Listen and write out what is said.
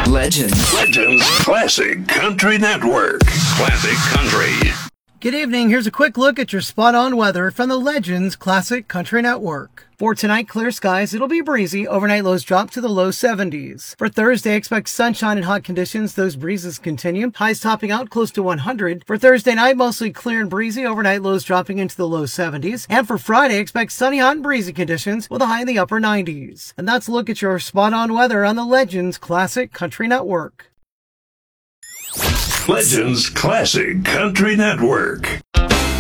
Legends Classic Country Network. Classic Country. Good evening. Here's a quick look at your spot-on weather from the Legends Classic Country Network. For tonight, clear skies. It'll be breezy. Overnight lows drop to the low 70s. For Thursday, expect sunshine and hot conditions. Those breezes continue. Highs topping out close to 100. For Thursday night, mostly clear and breezy. Overnight lows dropping into the low 70s. And for Friday, expect sunny, hot, and breezy conditions with a high in the upper 90s. And that's a look at your spot-on weather on the Legends Classic Country Network. Legends Classic Country Network.